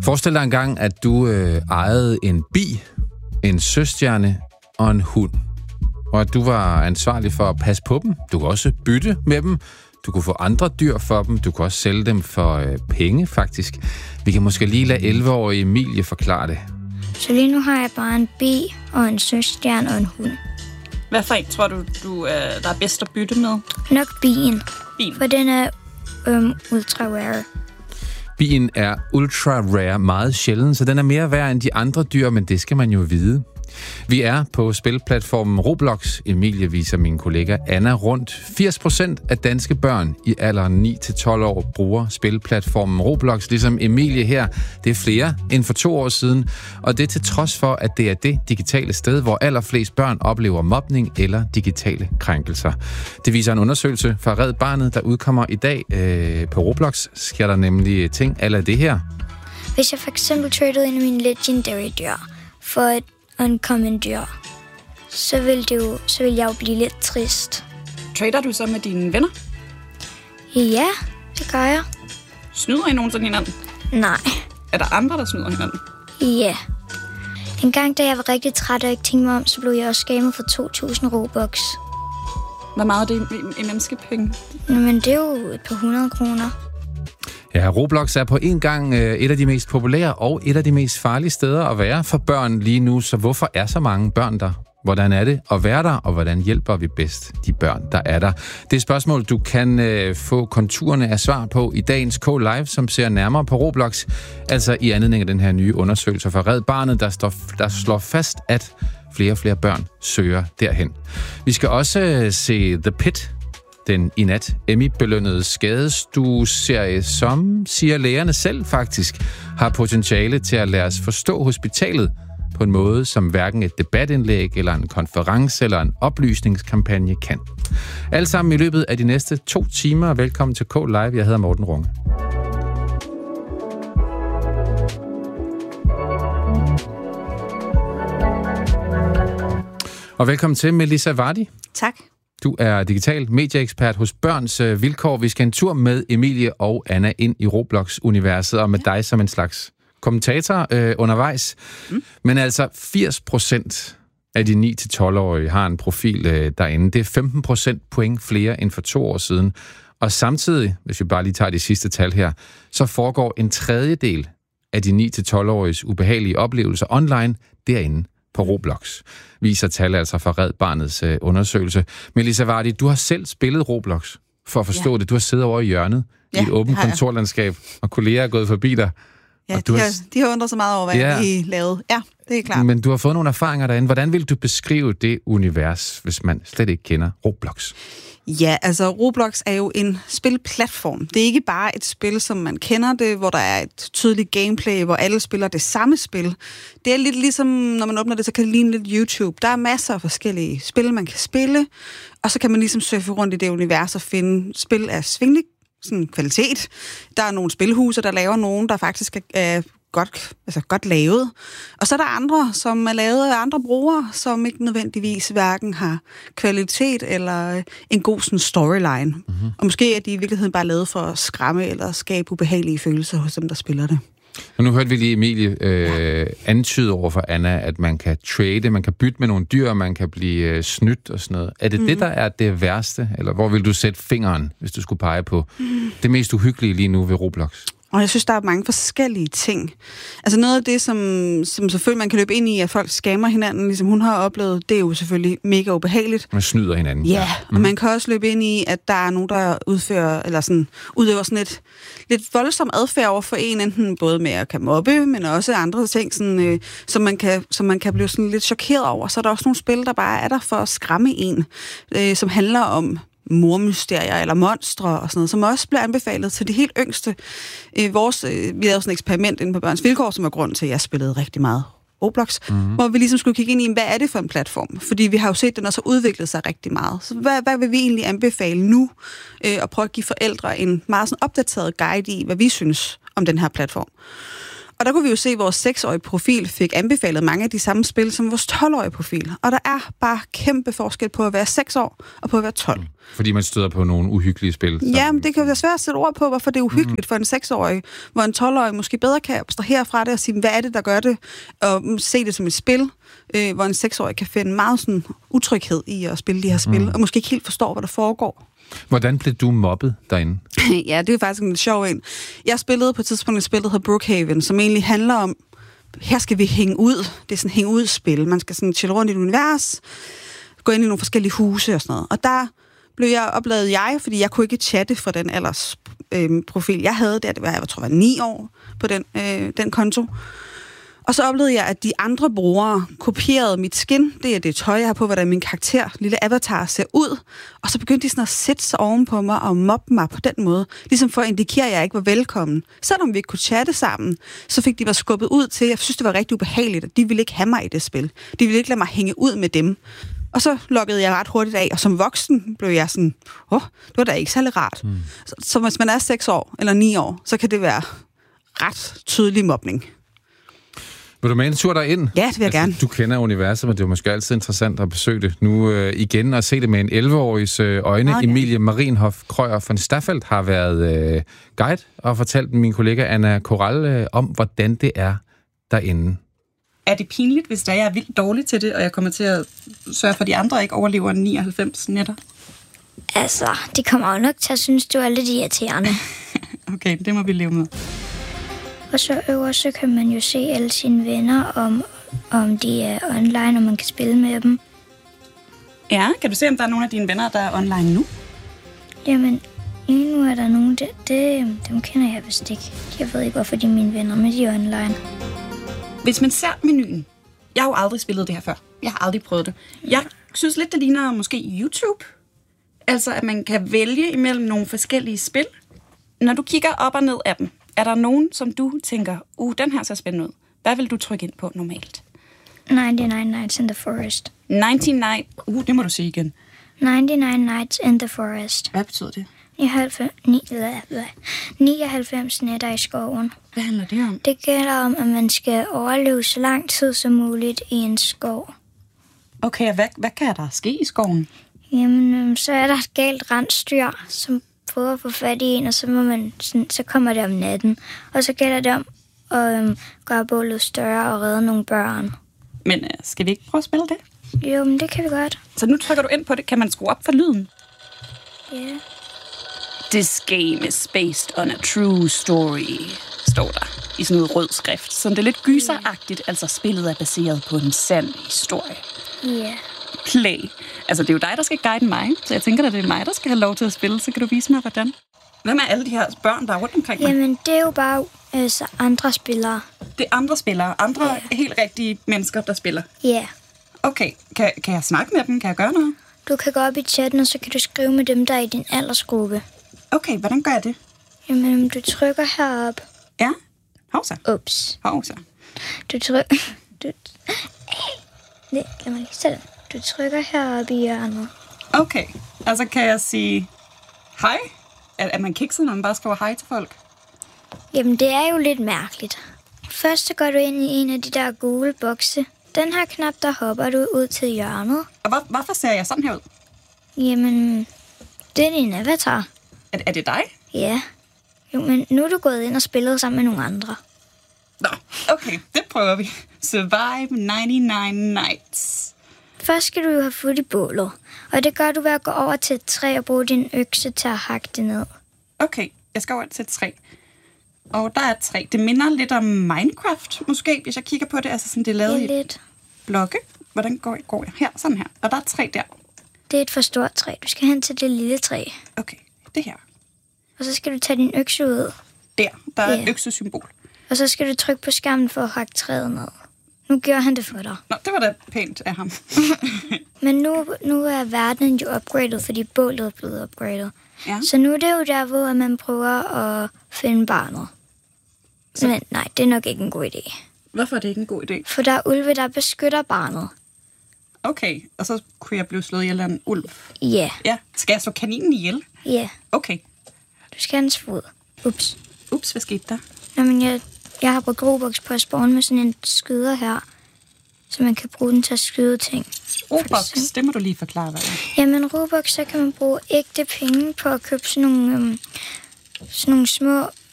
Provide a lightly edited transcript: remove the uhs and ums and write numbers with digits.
Forestil dig engang, at du ejede en bi, en søstjerne og en hund. Og at du var ansvarlig for at passe på dem. Du kunne også bytte med dem. Du kunne få andre dyr for dem. Du kunne også sælge dem for penge, faktisk. Vi kan måske lige lade 11-årige Emilie forklare det. Så lige nu har jeg bare en bi og en søstjerne og en hund. Hvad for en tror du der er bedst at bytte med? Nok bien. For den er ultra rare. Bien er ultra rare, meget sjælden, så den er mere værd end de andre dyr, men det skal man jo vide. Vi er på spilplatformen Roblox. Emilie viser min kollega Anna rundt. 80% af danske børn i alderen 9-12 år bruger spilplatformen Roblox, ligesom Emilie her. Det er flere end for 2 år siden, og det er til trods for, at det er det digitale sted, hvor allerflest børn oplever mobning eller digitale krænkelser. Det viser en undersøgelse fra Red Barnet, der udkommer i dag på Roblox. Sker der nemlig ting eller det her? Hvis jeg for eksempel tradede en af mine legendary dyr for et uncommon dyr, så vil jeg jo blive lidt trist. Trader du så med dine venner? Ja, det gør jeg. Snyder I nogensinde hinanden? Nej. Er der andre, der snyder hinanden? Ja. En gang, da jeg var rigtig træt og ikke tænkte mig om, så blev jeg også gamet for 2.000 Robux. Hvor meget er det i menneskepenge? Men det er jo et par 100 kroner. Ja, Roblox er på en gang et af de mest populære og et af de mest farlige steder at være for børn lige nu. Så hvorfor er så mange børn der? Hvordan er det at være der, og hvordan hjælper vi bedst de børn, der er der? Det er spørgsmål, du kan få konturerne af svar på i dagens K-Live, som ser nærmere på Roblox. Altså i anledning af den her nye undersøgelse fra Red Barnet, der slår fast, at flere og flere børn søger derhen. Vi skal også se The Pit, den i nat Emmy-belønnede skadestueserie, som, siger lægerne selv faktisk, har potentiale til at lade os forstå hospitalet på en måde, som hverken et debatindlæg eller en konference eller en oplysningskampagne kan. Alt sammen i løbet af de næste 2 timer. Velkommen til K-Live. Jeg hedder Morten Runge. Og velkommen til Melissa Vardy. Tak. Du er digital medieekspert hos Børns Vilkår. Vi skal en tur med Emilie og Anna ind i Roblox-universet, og med dig som en slags kommentator undervejs. Men altså 80% af de 9-12-årige har en profil derinde. Det er 15% point flere end for 2 år siden. Og samtidig, hvis vi bare lige tager de sidste tal her, så foregår en tredjedel af de 9-12-åriges ubehagelige oplevelser online derinde på Roblox, viser tal altså fra Red Barnets undersøgelse. Melissa Vardy, du har selv spillet Roblox for at forstå det. Du har siddet over i hjørnet i et åbent kontorlandskab, og kolleger er gået forbi dig. Ja, de har undret sig meget over, hvad I lavede. Ja, det er klart. Men du har fået nogle erfaringer derinde. Hvordan vil du beskrive det univers, hvis man slet ikke kender Roblox? Ja, altså Roblox er jo en spilplatform. Det er ikke bare et spil, som man kender det, hvor der er et tydeligt gameplay, hvor alle spiller det samme spil. Det er lidt ligesom, når man åbner det, så kan det ligne lidt YouTube. Der er masser af forskellige spil, man kan spille, og så kan man ligesom surfe rundt i det univers og finde spil af svingelig sådan kvalitet. Der er nogle spilhuse, der laver nogen, der faktisk er godt lavet. Og så er der andre, som er lavet af andre brugere, som ikke nødvendigvis hverken har kvalitet eller en god sådan storyline. Mm-hmm. Og måske er de i virkeligheden bare lavet for at skræmme eller skabe ubehagelige følelser hos dem, der spiller det. Og nu hørte vi lige Emilie antyde over for Anna, at man kan trade, man kan bytte med nogle dyr, man kan blive snydt og sådan noget. Er det det, der er det værste? Eller hvor vil du sætte fingeren, hvis du skulle pege på det mest uhyggelige lige nu ved Roblox? Og jeg synes, der er mange forskellige ting. Altså noget af det, som selvfølgelig man kan løbe ind i, at folk scammer hinanden, ligesom hun har oplevet, det er jo selvfølgelig mega ubehageligt. Man snyder hinanden. Ja, og man kan også løbe ind i, at der er nogen, der udøver sådan lidt voldsom adfærd over for en, enten både med at kan mobbe, men også andre ting, sådan, som man kan blive sådan lidt chokeret over. Så er der også nogle spil, der bare er der for at skræmme en, som handler om mormysterier eller monstre og sådan noget, som også bliver anbefalet til de helt yngste. Vi havde sådan et eksperiment inde på Børns Vilkår, som var grund til, at jeg spillede rigtig meget Roblox, hvor vi ligesom skulle kigge ind i, hvad er det for en platform? Fordi vi har jo set, at den også har udviklet sig rigtig meget. Så hvad vil vi egentlig anbefale nu? Og prøve at give forældre en meget sådan opdateret guide i, hvad vi synes om den her platform. Og der kunne vi jo se, at vores 6-årige profil fik anbefalet mange af de samme spil som vores 12-årige profil. Og der er bare kæmpe forskel på at være 6 år og på at være 12. Fordi man støder på nogle uhyggelige spil. Ja, men det kan jo være svært at sætte ord på, hvorfor det er uhyggeligt for en 6-årig, hvor en 12-årig måske bedre kan abstrahere fra det og sige, hvad er det, der gør det, og se det som et spil, hvor en 6-årig kan finde meget sådan utryghed i at spille de her spil, og måske ikke helt forstår, hvad der foregår. Hvordan blev du mobbet derinde? Ja, det er faktisk en lidt sjov en. Jeg spillede på et tidspunkt et spil, der hedder Brookhaven, som egentlig handler om, her skal vi hænge ud. Det er sådan et hænge ud-spil. Man skal sådan chille rundt i et univers, gå ind i nogle forskellige huse og sådan noget. Og der oplevede jeg, fordi jeg kunne ikke chatte fra den profil, jeg havde der. Det var, jeg tror, jeg var 9 år på den konto. Og så oplevede jeg, at de andre brugere kopierede mit skin. Det er det tøj, jeg har på, hvordan min karakter, lille avatar, ser ud. Og så begyndte de sådan at sætte sig ovenpå mig og mobbe mig på den måde. Ligesom for at indikere, at jeg ikke var velkommen. Selvom vi ikke kunne chatte sammen, så fik de mig skubbet ud til. Jeg synes, det var rigtig ubehageligt, og de ville ikke have mig i det spil. De ville ikke lade mig hænge ud med dem. Og så loggede jeg ret hurtigt af, og som voksen blev jeg sådan, det var da ikke særlig rart. Så hvis man er 6 år eller 9 år, så kan det være ret tydelig mobning. Vil du med en tur derind? Ja, det vil jeg gerne. Du kender universet, men det er måske altid interessant at besøge det nu igen og se det med en 11-årigs øjne. Okay. Emilie Marienhoff Krøyer von Staffeldt har været guide og fortalt min kollega Anna Koral om, hvordan det er derinde. Er det pinligt, hvis jeg er vildt dårlig til det, og jeg kommer til at sørge for, at de andre ikke overlever 99 nætter? Altså, de kommer jo nok til at synes, du er lidt irriterende. Okay, det må vi leve med. Og så øverst, så kan man jo se alle sine venner, om de er online, og man kan spille med dem. Ja, kan du se, om der er nogle af dine venner, der er online nu? Jamen, lige nu er der nogen, dem kender jeg vist ikke. Jeg ved ikke, hvorfor de er mine venner, men de er online. Hvis man ser menuen, jeg har jo aldrig spillet det her før. Jeg har aldrig prøvet det. Jeg synes lidt, det ligner måske YouTube. Altså, at man kan vælge imellem nogle forskellige spil. Når du kigger op og ned af dem, er der nogen, som du tænker, den her ser spændende ud. Hvad vil du trykke ind på normalt? 99 Nights in the Forest. 99, det må du sige igen. 99 Nights in the Forest. Hvad betyder det? 99 nætter i skoven. Hvad handler det om? Det gælder om, at man skal overleve så lang tid som muligt i en skov. Okay, og hvad kan der ske i skoven? Jamen, så er der et galt rensdyr, som prøver at få fat i en, og så kommer det om natten. Og så gælder det om at gøre bålet større og redde nogle børn. Men skal vi ikke prøve at spille det? Jo, men det kan vi godt. Så nu trykker du ind på det. Kan man skrue op for lyden? Ja. Yeah. This game is based on a true story, står der i sådan noget rød skrift. Så det er lidt gyseragtigt, altså spillet er baseret på en sand historie. Ja. Yeah. Play. Altså, det er jo dig, der skal guide mig, så jeg tænker, at det er mig, der skal have lov til at spille. Så kan du vise mig, hvordan. Hvem er alle de her børn, der er rundt omkring mig? Jamen, det er jo bare andre spillere. Det er andre spillere, andre helt rigtige mennesker, der spiller? Ja. Yeah. Okay, kan jeg snakke med dem? Kan jeg gøre noget? Du kan gå op i chatten, og så kan du skrive med dem, der er i din aldersgruppe. Okay, hvordan gør jeg det? Jamen, du trykker herop. Ja? Hovsa. Ups. Hovsa. Du trykker... Lad mig lige sætte. Du trykker heroppe i hjørnet. Okay, altså kan jeg sige hej? Er man kikset, når man bare skriver hej til folk? Jamen, det er jo lidt mærkeligt. Først så går du ind i en af de der gule bokse. Den her knap, der hopper du ud til hjørnet. Og hvorfor ser jeg sådan her ud? Jamen, det er din avatar. Er det dig? Ja. Jo, men nu er du gået ind og spillet sammen med nogle andre. Nå, okay, det prøver vi. Survive 99 Nights. Først skal du jo have fået i bålet. Og det gør du ved at gå over til et træ og bruge din økse til at hakke det ned. Okay, jeg skal over til et træ. Og der er et træ. Det minder lidt om Minecraft, måske, hvis jeg kigger på det. Altså sådan, det er lavet i blokke. Hvordan går jeg? Her, sådan her. Og der er et træ der. Det er et for stort træ. Du skal hen til det lille træ. Okay, det her. Og så skal du tage din økse ud. Der er et øksesymbol. Og så skal du trykke på skærmen for at hakke træet ned. Nu gør han det for dig. Nå, det var da pænt af ham. Men nu er verden jo upgradet, fordi bålet er blevet upgradet. Ja. Så nu er det jo der, hvor man prøver at finde barnet. Men nej, det er nok ikke en god idé. Hvorfor er det ikke en god idé? For der er ulve, der beskytter barnet. Okay, og så kunne jeg blive slået ihjel af en ulv? Ja. Ja. Skal jeg slå kaninen ihjel? Ja. Okay. Du skal have hans fod. Ups, hvad skete der? Jamen, Jeg har brugt Robux på at spawne med sådan en skyder her, så man kan bruge den til at skyde ting. Robux, det må du lige forklare, hvad det er. Jamen, Robux, så kan man bruge ægte penge på at købe sådan nogle små